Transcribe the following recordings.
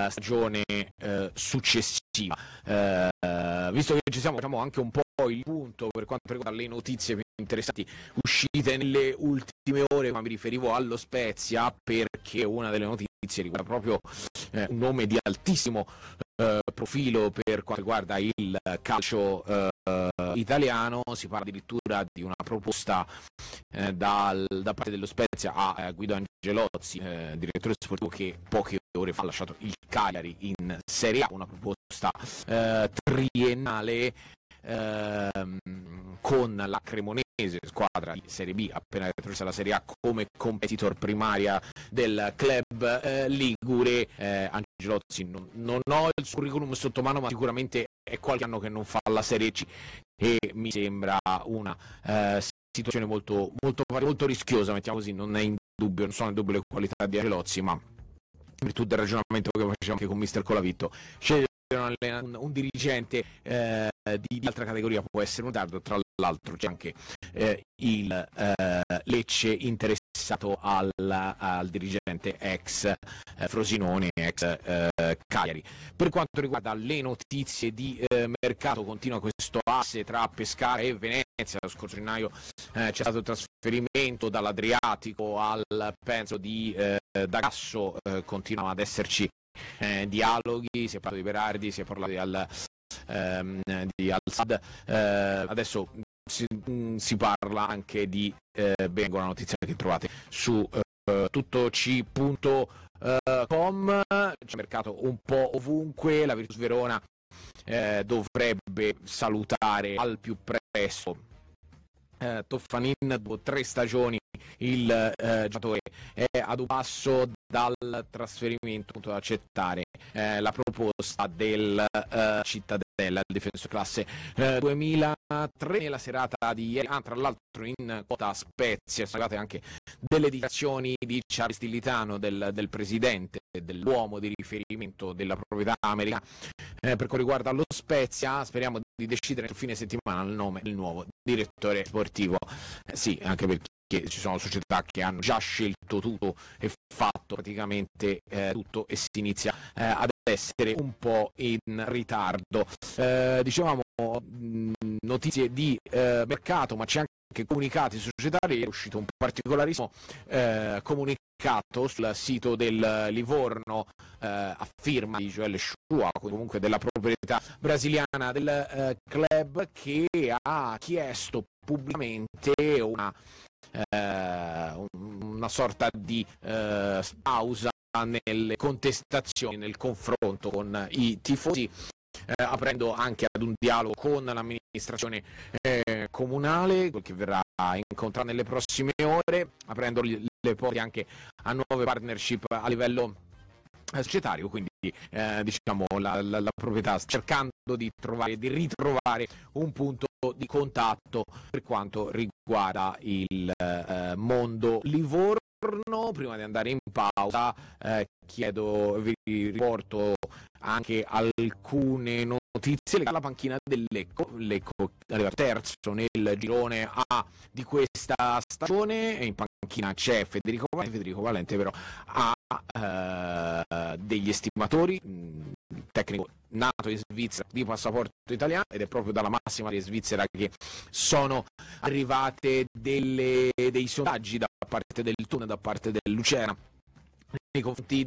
stagione successiva. Visto che ci siamo, facciamo anche un po' il punto per quanto riguarda le notizie più interessanti uscite nelle ultime ore, ma mi riferivo allo Spezia perché una delle notizie riguarda proprio un nome di altissimo profilo per quanto riguarda il calcio italiano. Si parla addirittura di una proposta da parte dello Spezia a Guido Angelozzi, direttore sportivo, che poche ore fa ha lasciato il Cagliari in Serie A, una proposta triennale con la Cremonese, squadra di Serie B appena retrocessa alla Serie A, come competitor primaria del club ligure. Angelozzi non ho il suo curriculum sotto mano, ma sicuramente è qualche anno che non fa la Serie C e mi sembra una situazione molto rischiosa, mettiamo così. Non sono in dubbio le qualità di Angelozzi, ma in virtù del ragionamento che facciamo anche con Mister Colavitto, scegliere un dirigente di altra categoria può essere un tardo. Tra l'altro c'è anche il Lecce interessato al dirigente ex Frosinone, ex Cagliari. Per quanto riguarda le notizie di mercato, continua questo asse tra Pescara e Venezia. Lo scorso gennaio c'è stato il trasferimento dall'Adriatico al Penzo di D'Agasso, continuano ad esserci dialoghi, si è parlato di Berardi, si è parlato di Al-Sad, adesso si parla anche di Bengo, la notizia che trovate su tuttoc.com. C'è mercato un po' ovunque. La Virtus Verona dovrebbe salutare al più presto Toffanin. Dopo 3 stagioni il giocatore è ad un passo dal trasferimento, appunto, da accettare la proposta del Cittadella, il difensore classe 2003. Nella serata di ieri, tra l'altro in quota Spezia, sono arrivate anche delle dichiarazioni di Charles Stillitano, del presidente, dell'uomo di riferimento della proprietà americana per quanto riguarda lo Spezia. Speriamo di decidere sul fine settimana il nome del nuovo direttore sportivo. Sì, anche perché ci sono società che hanno già scelto tutto e fatto praticamente tutto, e si inizia ad essere un po' in ritardo. Dicevamo notizie di mercato, ma c'è anche comunicati societari. È uscito un particolarissimo comunicato sul sito del Livorno a firma di Joel Shua, comunque della proprietà brasiliana del club, che ha chiesto pubblicamente una sorta di pausa nelle contestazioni, nel confronto con i tifosi, aprendo anche ad un dialogo con l'amministrazione comunale, che verrà incontrata nelle prossime ore, aprendo le porte anche a nuove partnership a livello societario. Quindi diciamo la proprietà sta cercando di ritrovare un punto di contatto per quanto riguarda il mondo Livorno. Prima di andare in pausa vi riporto anche alcune notizie legate alla panchina del Lecco arriva terzo nel girone A di questa stagione, e in panchina c'è Federico Valente però ha degli estimatori, tecnico nato in Svizzera di passaporto italiano, ed è proprio dalla massima di Svizzera che sono arrivate dei sondaggi da parte del Thun, da parte del Lucera, nei confronti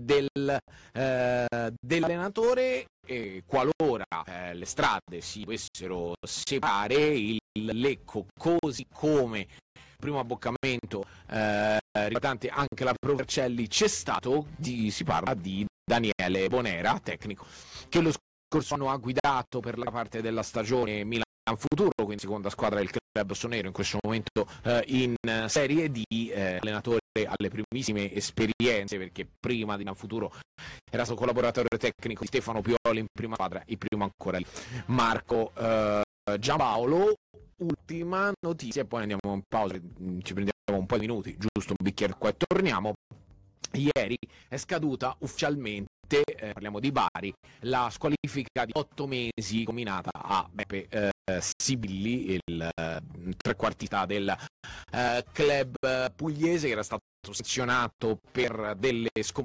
dell'allenatore. E qualora le strade si dovessero separare, il Lecco, così come primo abboccamento riguardante anche la Provercelli, c'è stato, si parla di Daniele Bonera, tecnico che lo scorso anno ha guidato per la parte della stagione Milan Futuro, quindi seconda squadra del club sonero in questo momento in Serie D, allenatore alle primissime esperienze, perché prima di Milan Futuro era stato collaboratore tecnico di Stefano Pioli in prima squadra, e prima ancora di Marco Giampaolo. Ultima notizia e poi andiamo in pausa, ci prendiamo un po' di minuti, giusto un bicchiere qua e torniamo. Ieri è scaduta ufficialmente, parliamo di Bari, la squalifica di 8 mesi combinata a Beppe Sibilli, il trequartista del club pugliese, che era stato sanzionato per delle